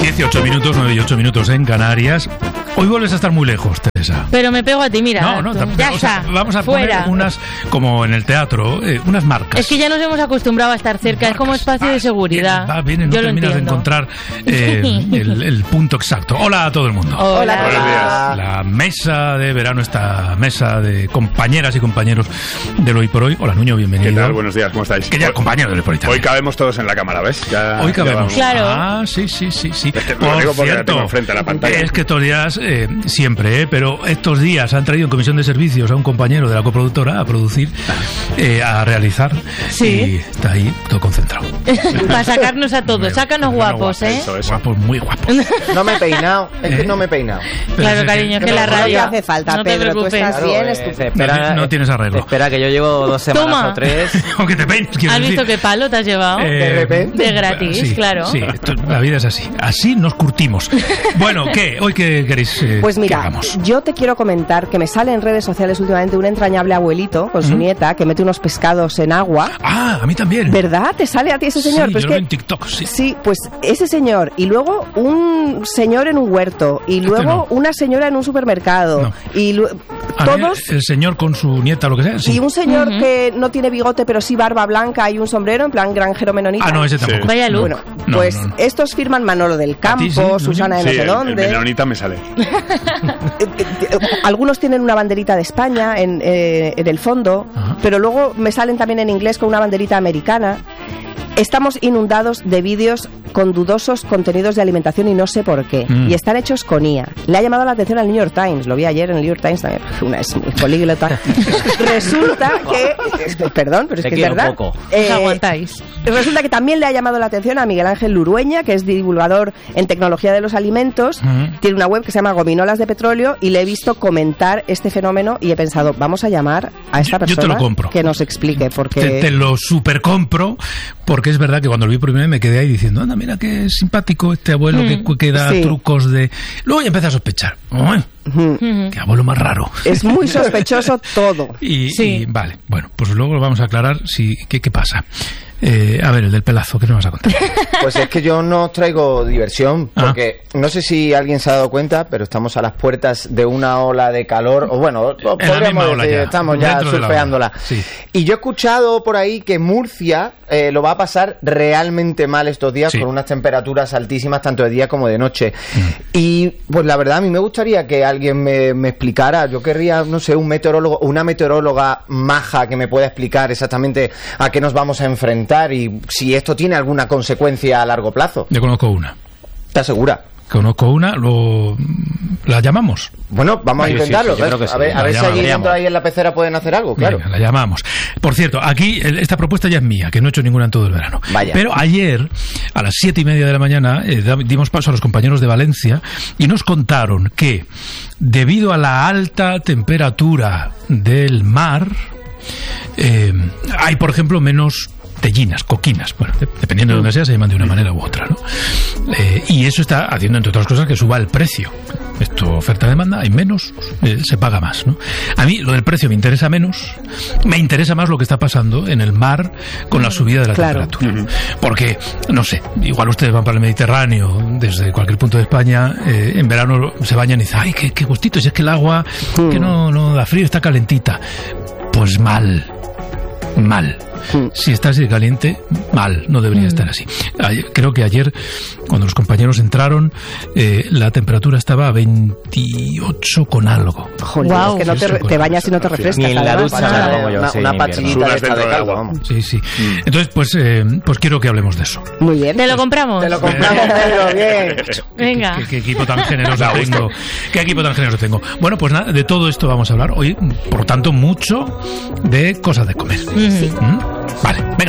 18 minutos, 9 y 8 minutos en Canarias. Hoy vuelves a estar muy lejos, Teresa. Pero me pego a ti, mira. No, ya está. Vamos a fuera. poner unas, como en el teatro, unas marcas. Es que ya nos hemos acostumbrado a estar cerca, es como espacio de seguridad. Viene, no terminas de encontrar el punto exacto. Hola a todo el mundo. Hola. Buenos días. La mesa de verano, esta mesa de compañeras y compañeros del Hoy por Hoy. Hola, Nuño, bienvenido. ¿Qué tal? Buenos días, ¿cómo estáis? Que ya compañero del Hoy por Hoy también. Hoy cabemos todos en la cámara, ¿ves? Hoy cabemos. Claro. Ah, sí. Lo digo porque la tengo enfrente a la pantalla. Es que estos días, siempre, pero estos días han traído en comisión de servicios a un compañero de la coproductora a producir, a realizar. Sí. Y está ahí todo concentrado. Para sacarnos a todos. Sácanos guapos, ¿eh? Eso. Guapos, muy guapos. No me he peinado, es que no me he peinado. Claro, cariño, es que la radio. No te hace falta, no te Pedro, tú preocupes. estás bien, estupendo. No tienes arreglo. Espera, que yo llevo 2 semanas Toma. o 3. Aunque te peines, quiero ¿Has decir. visto qué palo te has llevado? De repente. De gratis, Sí, claro. Sí, la vida es así. Así nos curtimos. Bueno, ¿qué? ¿Hoy qué queréis Pues que mira, hagamos? yo te quiero comentar que me sale en redes sociales últimamente un entrañable abuelito con su nieta que mete unos pescados en agua. Ah, a mí también. ¿Verdad? ¿Te sale a ti ese señor? Sí, Pues yo lo veo en TikTok, sí. Sí, pues ese señor, y luego un señor en un huerto, y luego no. una señora en un supermercado, No. y A mí, todos... el señor con su nieta, lo que sea, sí. Y un señor que no tiene bigote, pero sí barba blanca y un sombrero, en plan granjero menonita. Ah, no, ese tampoco. Vaya look. Bueno, No, pues no. estos firman Manolo del Campo, ti sí, Nuño? Susana de no Sí, sé el dónde. menonita me sale. Algunos tienen una banderita de España en el fondo, Ajá. pero luego me salen también en inglés con una banderita americana. Estamos inundados de vídeos con dudosos contenidos de alimentación y no sé por qué. Y están hechos con IA. Le ha llamado la atención al New York Times. Lo vi ayer en el New York Times también. Una es muy políglota. Resulta que... Perdón, pero es Te que es quiero verdad. un poco. Os aguantáis. Resulta que también le ha llamado la atención a Miguel Ángel Lurueña, que es divulgador en tecnología de los alimentos. Tiene una web que se llama Gominolas de Petróleo y le he visto comentar este fenómeno y he pensado, vamos a llamar a esta Yo te persona lo compro. que nos explique. Porque... Te lo super compro, porque es verdad que cuando lo vi por primera vez me quedé ahí diciendo, anda, mira qué simpático este abuelo que da Sí. trucos de... Luego ya empecé a sospechar. ¡Uy! Qué abuelo más raro. Es muy sospechoso todo. Y vale, bueno, pues luego lo vamos a aclarar qué pasa. A ver, el del pelazo, ¿qué nos vas a contar? Pues es que yo no os traigo diversión, porque no sé si alguien se ha dado cuenta, pero estamos a las puertas de una ola de calor, o bueno, podríamos ola decir, ya, estamos ya dentro de la surfeándola. ola, sí. Y yo he escuchado por ahí que Murcia lo va a pasar realmente mal estos días, Sí. con unas temperaturas altísimas tanto de día como de noche. Y pues la verdad a mí me gustaría que alguien me explicara, yo querría, no sé, un meteorólogo o una meteoróloga maja que me pueda explicar exactamente a qué nos vamos a enfrentar y si esto tiene alguna consecuencia a largo plazo. Yo conozco una. ¿Estás segura? ¿La llamamos? Bueno, vamos Sí, a intentarlo. sí, yo creo que sí. A ver La si llamamos. allí dentro ahí en la pecera pueden hacer algo, claro. Venga, la llamamos. Por cierto, aquí esta propuesta ya es mía, que no he hecho ninguna en todo el verano. Vaya. Pero ayer, a las 7:30 de la mañana, dimos paso a los compañeros de Valencia y nos contaron que, debido a la alta temperatura del mar, hay, por ejemplo, menos tellinas, coquinas, bueno, dependiendo de donde sea, se llaman de una manera u otra, ¿no? Y eso está haciendo, entre otras cosas, que suba el precio. Esto, oferta-demanda, hay menos, se paga más, ¿no? A mí lo del precio me interesa menos, me interesa más lo que está pasando en el mar con la subida de la Claro. temperatura. Porque, no sé, igual ustedes van para el Mediterráneo, desde cualquier punto de España, en verano se bañan y dicen, ay, qué gustito, si es que el agua que no da frío, está calentita. Pues mal. Si está así de caliente, mal, no debería estar así. Creo que ayer, cuando los compañeros entraron, la temperatura estaba a 28 con algo. Joder, Guau. es que no te bañas y no te refrescas. Ni en la además. ducha me la pongo yo, sí, Una en pachillita invierno. de esta de Sudas dentro caldo, del agua. vamos. Sí. Entonces, pues quiero que hablemos de eso. Muy bien. ¿Te lo compramos? Te lo compramos, Pedro, bien. Venga. ¿Qué equipo tan generoso tengo? ¿Qué equipo tan generoso tengo? Bueno, pues nada, de todo esto vamos a hablar hoy, por lo tanto, mucho de cosas de comer. ¿Mm? Vale, venga.